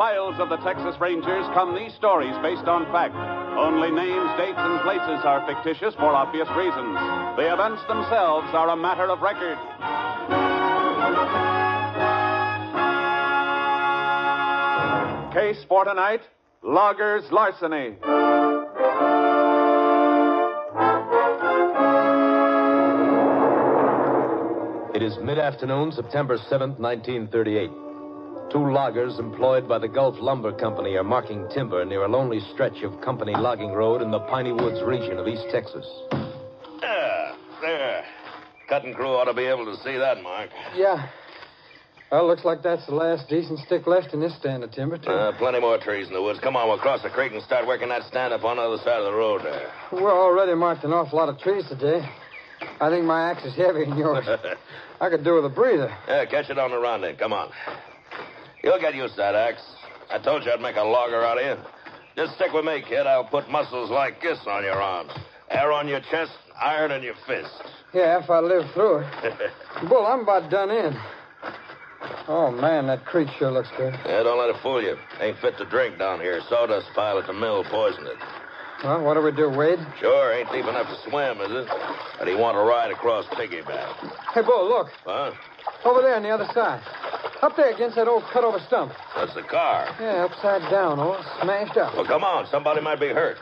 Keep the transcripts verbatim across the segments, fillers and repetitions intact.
files of the Texas Rangers come these stories based on fact. Only names, dates, and places are fictitious for obvious reasons. The events themselves are a matter of record. Case for tonight, Loggers' Larceny. It is mid-afternoon, September seventh, nineteen thirty-eight. Two loggers employed by the Gulf Lumber Company are marking timber near a lonely stretch of company logging road in the Piney Woods region of East Texas. Yeah, there. Cutting crew ought to be able to see that, Mark. Yeah. Well, looks like that's the last decent stick left in this stand of timber, too. Uh, plenty more trees in the woods. Come on, we'll cross the creek and start working that stand up on the other side of the road there. We're already marked an awful lot of trees today. I think my axe is heavier than yours. I could do with a breather. Yeah, catch it on the run then. Come on. You'll get used to that axe. I told you I'd make a logger out of you. Just stick with me, kid. I'll put muscles like this on your arms. Hair on your chest, iron in your fist. Yeah, if I live through it. Bull, I'm about done in. Oh, man, that creek sure looks good. Yeah, don't let it fool you. Ain't fit to drink down here. Sawdust pile at the mill poisoned it. Well, what do we do, Wade? Sure, ain't deep enough to swim, is it? But he want to ride across piggyback. Hey, Bull, look. Huh? Over there on the other side. Up there against that old cut-over stump. That's the car. Yeah, upside down, all smashed up. Well, come on. Somebody might be hurt.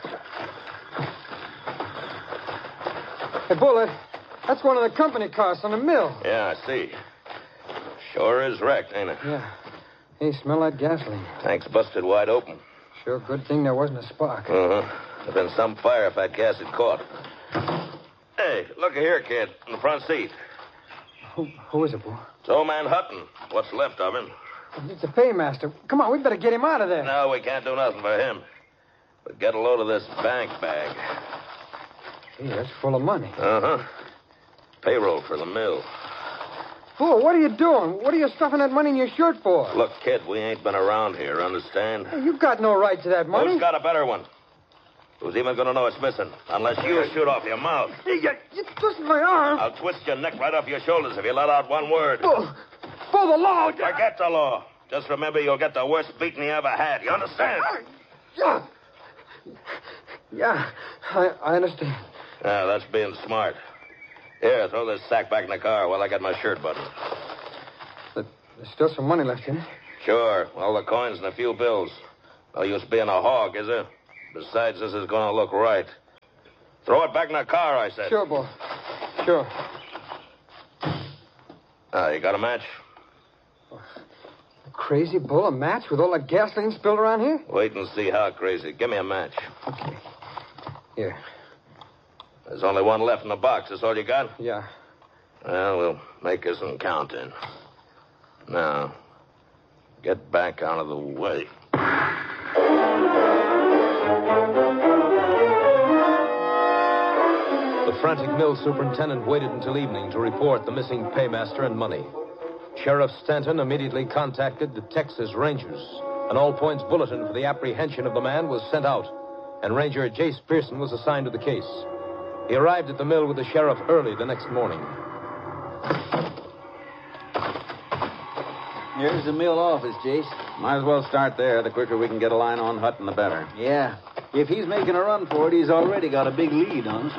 Hey, Bull, that, that's one of the company cars on the mill. Yeah, I see. Sure is wrecked, ain't it? Yeah. Hey, smell like gasoline. Tank's busted wide open. Sure, good thing there wasn't a spark. Uh-huh. There'd been some fire if that gas had caught. Hey, look here, kid, in the front seat. Who, who is it, Bull? It's old man Hutton. What's left of him. It's the paymaster. Come on, we better get him out of there. No, we can't do nothing for him. But get a load of this bank bag. Gee, that's full of money. Uh-huh. Payroll for the mill. Bull, what are you doing? What are you stuffing that money in your shirt for? Look, kid, we ain't been around here, understand? Hey, you've got no right to that money. Who's got a better one? Who's even going to know it's missing? Unless you shoot off your mouth. You, you, you twisted my arm. I'll twist your neck right off your shoulders if you let out one word. Bull, Bull, the law. Forget the law. Just remember you'll get the worst beating you ever had. You understand? Yeah. Yeah, I, I understand. Yeah, that's being smart. Here, throw this sack back in the car while I get my shirt buttoned. But there's still some money left in it. Sure, all the coins and a few bills. No use being a hog, is there? Besides, this is going to look right. Throw it back in the car, I said. Sure, Bull. Sure. Ah, you got a match? Crazy, Bull, a match with all that gasoline spilled around here? Wait and see how crazy. Give me a match. Okay. Here. There's only one left in the box. That's all you got? Yeah. Well, we'll make us some counting. Now, get back out of the way. The frantic mill superintendent waited until evening to report the missing paymaster and money. Sheriff Stanton immediately contacted the Texas Rangers. An all-points bulletin for the apprehension of the man was sent out, and Ranger Jace Pearson was assigned to the case. He arrived at the mill with the sheriff early the next morning. Here's the mill office, Jace. Might as well start there. The quicker we can get a line on Hutton, the better. Yeah. If he's making a run for it, he's already got a big lead on us.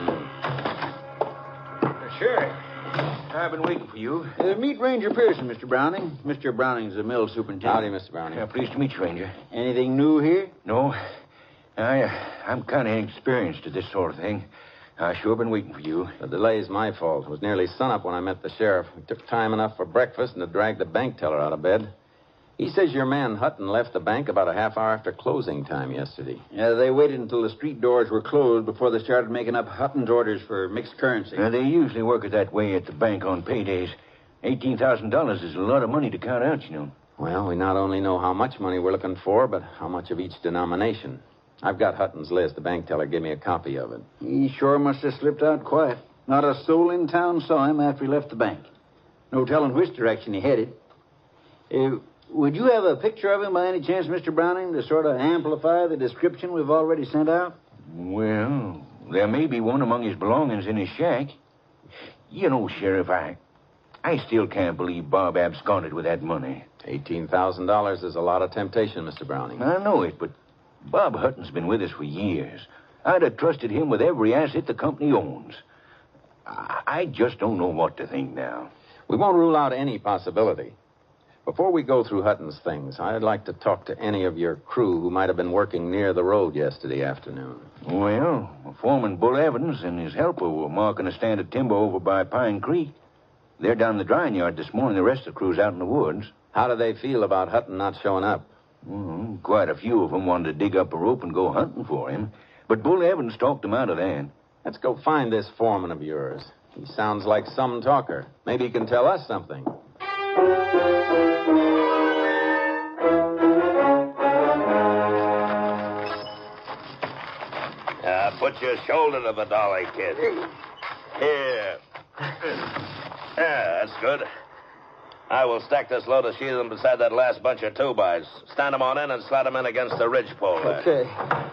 Sure. I've been waiting for you. Uh, meet Ranger Pearson, Mister Browning. Mister Browning's the mill superintendent. Howdy, Mister Browning. Yeah, pleased to meet you, Ranger. Anything new here? No. I, uh, I'm kind of inexperienced at this sort of thing. I've sure been waiting for you. The delay's my fault. It was nearly sunup when I met the sheriff. We took time enough for breakfast and to drag the bank teller out of bed. He says your man Hutton left the bank about a half hour after closing time yesterday. Yeah, they waited until the street doors were closed before they started making up Hutton's orders for mixed currency. Uh, they usually work it that way at the bank on paydays. eighteen thousand dollars is a lot of money to count out, you know. Well, we not only know how much money we're looking for, but how much of each denomination. I've got Hutton's list. The bank teller gave me a copy of it. He sure must have slipped out quiet. Not a soul in town saw him after he left the bank. No telling which direction he headed. Uh, would you have a picture of him by any chance, Mister Browning, to sort of amplify the description we've already sent out? Well, there may be one among his belongings in his shack. You know, Sheriff, I, I still can't believe Bob absconded with that money. eighteen thousand dollars is a lot of temptation, Mister Browning. I know it, but Bob Hutton's been with us for years. I'd have trusted him with every asset the company owns. I, I just don't know what to think now. We won't rule out any possibility. Before we go through Hutton's things, I'd like to talk to any of your crew who might have been working near the road yesterday afternoon. Well, Foreman Bull Evans and his helper were marking a stand of timber over by Pine Creek. They're down in the drying yard this morning. The rest of the crew's out in the woods. How do they feel about Hutton not showing up? Well, quite a few of them wanted to dig up a rope and go hunting for him. But Bull Evans talked them out of that. Let's go find this foreman of yours. He sounds like some talker. Maybe he can tell us something. Uh, put your shoulder to the dolly, kid. Here. Yeah, that's good. I will stack this load of sheathing beside that last bunch of two-bys. Stand them on in and slide them in against the ridgepole there. Okay.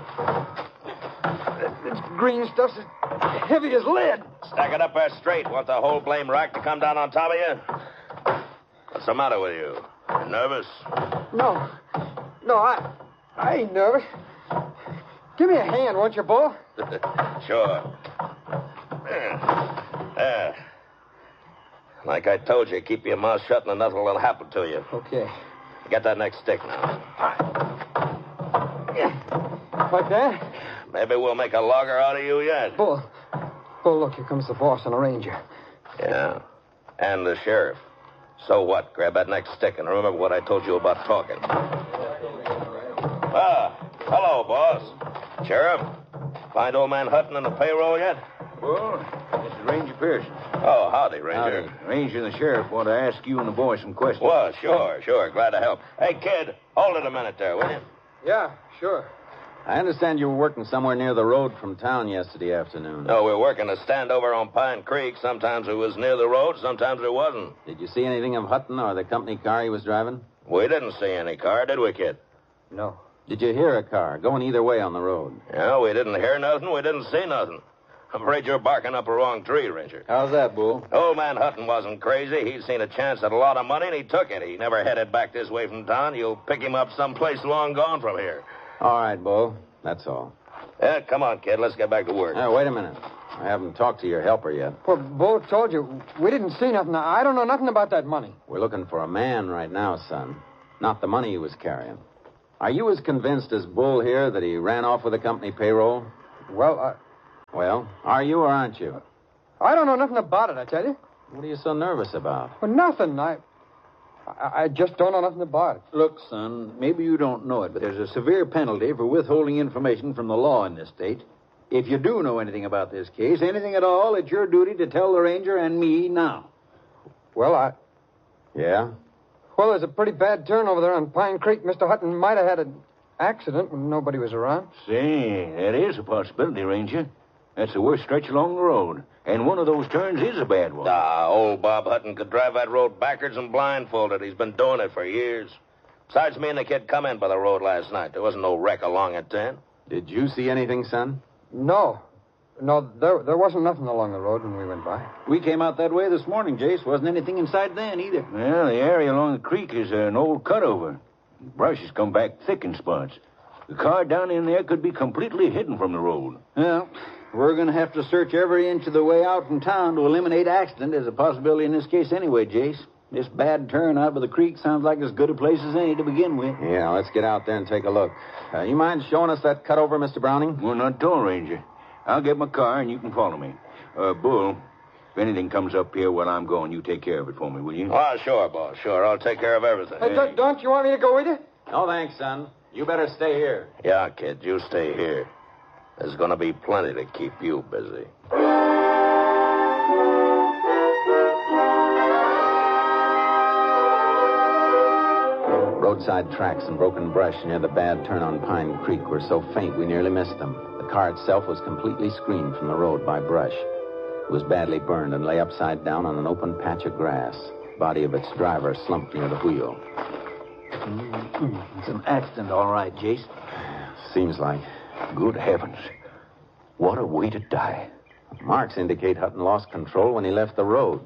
This green stuff's as heavy as lead. Stack it up there straight. Want the whole blame rack to come down on top of you? What's the matter with you? You nervous? No. No, I... I ain't nervous. Give me a hand, won't you, Bull? Sure. There. There. Like I told you, keep your mouth shut and nothing will happen to you. Okay. Get that next stick now. Yeah. Like that? Maybe we'll make a logger out of you yet. Bull. Bull, look, here comes the boss and a ranger. Yeah. And the sheriff. So what? Grab that next stick and remember what I told you about talking. Ah, hello, boss. Sheriff, find old man Hutton on the payroll yet? Well, this is Ranger Pearson. Oh, howdy, Ranger. Howdy. Ranger and the sheriff want to ask you and the boys some questions. Well, sure, sure. Glad to help. Hey, kid, hold it a minute there, will you? Yeah, sure. I understand you were working somewhere near the road from town yesterday afternoon. No, we're working a stand over on Pine Creek. Sometimes it was near the road, sometimes it wasn't. Did you see anything of Hutton or the company car he was driving? We didn't see any car, did we, kid? No. Did you hear a car going either way on the road? Yeah, we didn't hear nothing. We didn't see nothing. I'm afraid you're barking up a wrong tree, Ranger. How's that, Bull? Old man Hutton wasn't crazy. He'd seen a chance at a lot of money, and he took it. He never headed back this way from town. You'll pick him up someplace long gone from here. All right, Bull. That's all. Yeah, come on, kid. Let's get back to work. Now, wait a minute. I haven't talked to your helper yet. Well, Bull told you. We didn't see nothing. I don't know nothing about that money. We're looking for a man right now, son. Not the money he was carrying. Are you as convinced as Bull here that he ran off with the company payroll? Well, I... Well, are you or aren't you? I don't know nothing about it, I tell you. What are you so nervous about? Well, nothing. I... I, I just don't know nothing about it. Look, son, maybe you don't know it, but there's a severe penalty for withholding information from the law in this state. If you do know anything about this case, anything at all, it's your duty to tell the ranger and me now. Well, I... Yeah? Well, there's a pretty bad turn over there on Pine Creek. Mister Hutton might have had an accident when nobody was around. Say, that is a possibility, Ranger. That's the worst stretch along the road. And one of those turns is a bad one. Ah, old Bob Hutton could drive that road backwards and blindfolded. He's been doing it for years. Besides, me and the kid come in by the road last night. There wasn't no wreck along it then. Did you see anything, son? No. No, there there wasn't nothing along the road when we went by. We came out that way this morning, Jace. Wasn't anything inside then either. Well, the area along the creek is an old cutover. Brush has come back thick in spots. The car down in there could be completely hidden from the road. Well, we're going to have to search every inch of the way out from town to eliminate accident as a possibility in this case anyway, Jace. This bad turn out by the creek sounds like as good a place as any to begin with. Yeah, let's get out there and take a look. Uh, you mind showing us that cutover, Mister Browning? Well, not at all, Ranger. I'll get my car and you can follow me. Uh, Bull, if anything comes up here while I'm going, you take care of it for me, will you? Oh, sure, boss. Sure. I'll take care of everything. Hey, don't, don't you want me to go with you? No, thanks, son. You better stay here. Yeah, kid. You stay here. There's going to be plenty to keep you busy. Roadside tracks and broken brush near the bad turn on Pine Creek were so faint we nearly missed them. The car itself was completely screened from the road by brush. It was badly burned and lay upside down on an open patch of grass. The body of its driver slumped near the wheel. Mm-hmm. It's an accident, all right, Jace. Seems like. Good heavens. What a way to die. Marks indicate Hutton lost control when he left the road.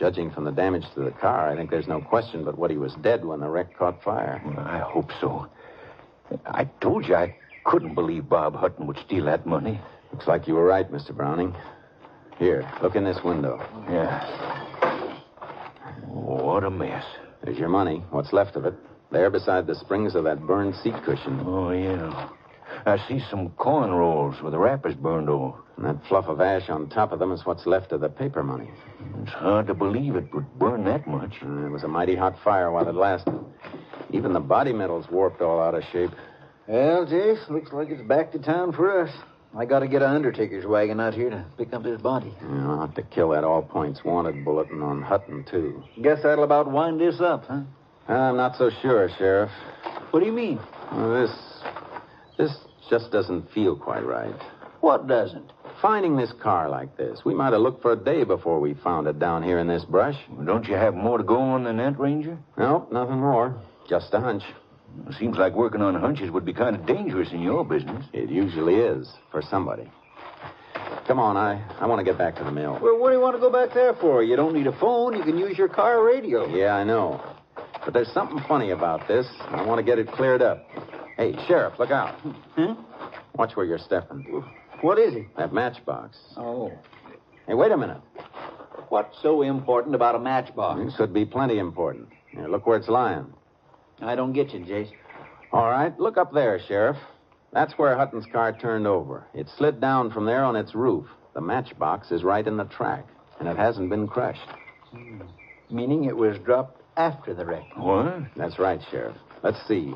Judging from the damage to the car, I think there's no question but what he was dead when the wreck caught fire. Well, I hope so. I told you I couldn't believe Bob Hutton would steal that money. Looks like you were right, Mister Browning. Here, look in this window. Yeah. What a mess. There's your money, what's left of it. There beside the springs of that burned seat cushion. Oh, yeah. I see some corn rolls with the wrappers burned off. And that fluff of ash on top of them is what's left of the paper money. It's hard to believe it would burn that much. Uh, it was a mighty hot fire while it lasted. Even the body metal's warped all out of shape. Well, Jace, looks like it's back to town for us. I got to get an undertaker's wagon out here to pick up his body. Yeah, I'll have to kill that all points wanted bulletin on Hutton, too. Guess that'll about wind this up, huh? I'm not so sure, Sheriff. What do you mean? Well, this... This just doesn't feel quite right. What doesn't? Finding this car like this. We might have looked for a day before we found it down here in this brush. Well, don't you have more to go on than that, Ranger? No, nothing more. Just a hunch. It seems like working on hunches would be kind of dangerous in your business. It usually is, for somebody. Come on, I, I want to get back to the mill. Well, what do you want to go back there for? You don't need a phone. You can use your car radio. Yeah, I know. But there's something funny about this. I want to get it cleared up. Hey, Sheriff, look out. Hmm? Watch where you're stepping. What is it? That matchbox. Oh. Hey, wait a minute. What's so important about a matchbox? This could be plenty important. Here, look where it's lying. I don't get you, Jace. All right, look up there, Sheriff. That's where Hutton's car turned over. It slid down from there on its roof. The matchbox is right in the track, and it hasn't been crushed. Hmm. Meaning it was dropped after the wreck. What? That's right, Sheriff. Let's see.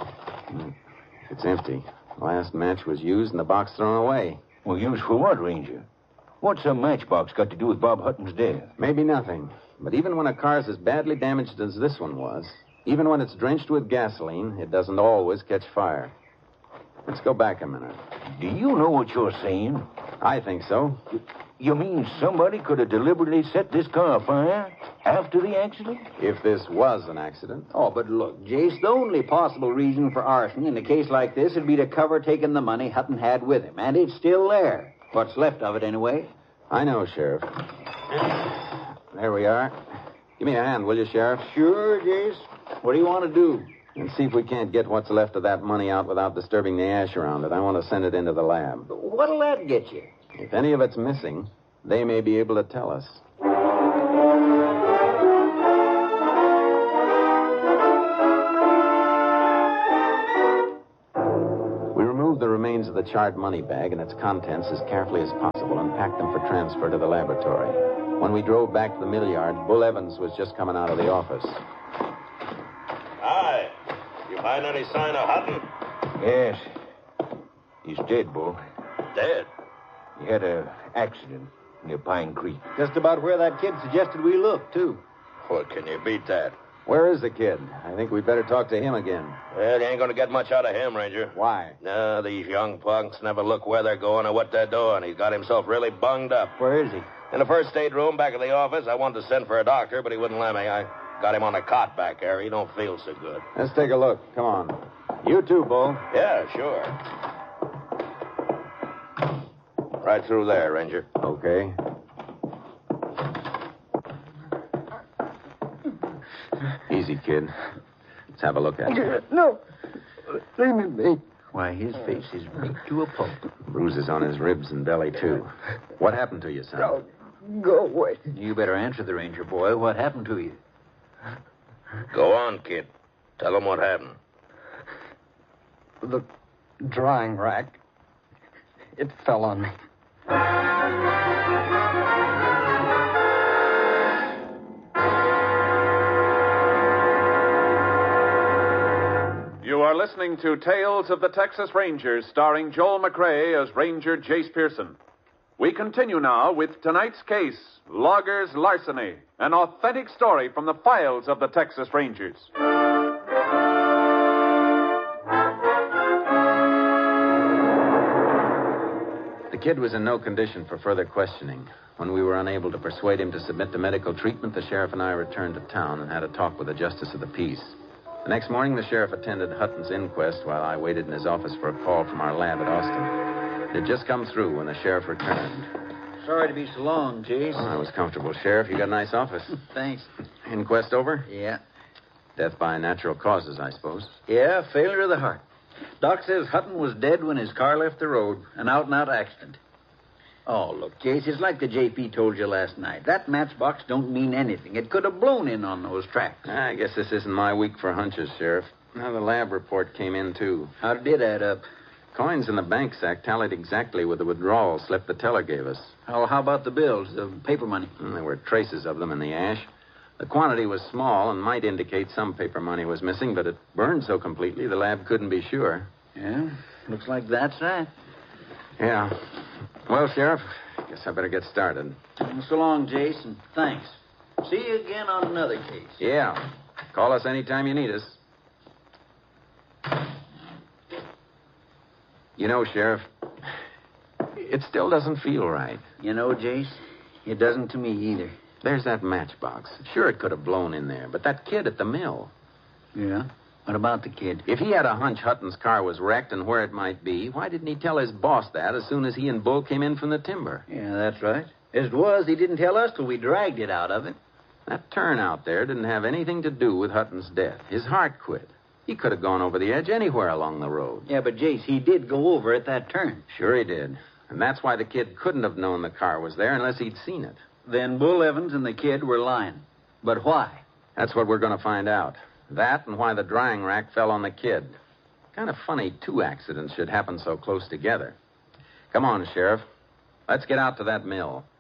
It's empty. Last match was used and the box thrown away. Well, used for what, Ranger? What's a matchbox got to do with Bob Hutton's death? Maybe nothing. But even when a car's as badly damaged as this one was, even when it's drenched with gasoline, it doesn't always catch fire. Let's go back a minute. Do you know what you're saying? I think so. You mean somebody could have deliberately set this car afire after the accident? If this was an accident. Oh, but look, Jace, the only possible reason for arson in a case like this would be to cover taking the money Hutton had with him. And it's still there. What's left of it, anyway. I know, Sheriff. There we are. Give me a hand, will you, Sheriff? Sure, Jace. What do you want to do? And see if we can't get what's left of that money out without disturbing the ash around it. I want to send it into the lab. What'll that get you? If any of it's missing, they may be able to tell us. We removed the remains of the charred money bag and its contents as carefully as possible and packed them for transfer to the laboratory. When we drove back to the mill yard, Bull Evans was just coming out of the office. Hi. You find any sign of Hutton? Yes. He's dead, Bull. Dead. He had an accident near Pine Creek. Just about where that kid suggested we look, too. What, can you beat that? Where is the kid? I think we'd better talk to him again. Well, you ain't going to get much out of him, Ranger. Why? No, these young punks never look where they're going or what they're doing. He's got himself really bunged up. Where is he? In the first aid room back of the office. I wanted to send for a doctor, but he wouldn't let me. I got him on a cot back there. He don't feel so good. Let's take a look. Come on. You too, Bull. Yeah, sure. Right through there, Ranger. Okay. Easy, kid. Let's have a look at you. No. Leave me be. Why, his face is baked to a pulp. Bruises on his ribs and belly, too. What happened to you, son? No. Go away. You better answer the ranger, boy. What happened to you? Go on, kid. Tell him what happened. The drying rack. It fell on me. You are listening to Tales of the Texas Rangers, starring Joel McRae as Ranger Jace Pearson. We continue now with tonight's case, Loggers' Larceny, an authentic story from the files of the Texas Rangers. The kid was in no condition for further questioning. When we were unable to persuade him to submit to medical treatment, the sheriff and I returned to town and had a talk with the justice of the peace. The next morning, the sheriff attended Hutton's inquest while I waited in his office for a call from our lab at Austin. It had just come through when the sheriff returned. Sorry to be so long, Chase. Oh, I was comfortable, Sheriff. You got a nice office. Thanks. Inquest over? Yeah. Death by natural causes, I suppose. Yeah, failure of the heart. Doc says Hutton was dead when his car left the road. An out-and-out accident. Oh, look, Chase, it's like the J P told you last night. That matchbox don't mean anything. It could have blown in on those tracks. I guess this isn't my week for hunches, Sheriff. Now, the lab report came in, too. How did it add up? Coins in the bank sack tallied exactly with the withdrawal slip the teller gave us. Oh, how about the bills, the paper money? And there were traces of them in the ash. The quantity was small and might indicate some paper money was missing, but it burned so completely the lab couldn't be sure. Yeah, looks like that's right. Yeah. Well, Sheriff, I guess I better get started. So long, Jason. Thanks. See you again on another case. Yeah. Call us anytime you need us. You know, Sheriff, it still doesn't feel right. You know, Jace, it doesn't to me either. There's that matchbox. Sure, it could have blown in there, but that kid at the mill. Yeah? What about the kid? If he had a hunch Hutton's car was wrecked and where it might be, why didn't he tell his boss that as soon as he and Bull came in from the timber? Yeah, that's right. As it was, he didn't tell us till we dragged it out of him. That turn out there didn't have anything to do with Hutton's death. His heart quit. He could have gone over the edge anywhere along the road. Yeah, but, Jace, he did go over at that turn. Sure he did. And that's why the kid couldn't have known the car was there unless he'd seen it. Then Bull Evans and the kid were lying. But why? That's what we're going to find out. That and why the drying rack fell on the kid. Kind of funny two accidents should happen so close together. Come on, Sheriff. Let's get out to that mill.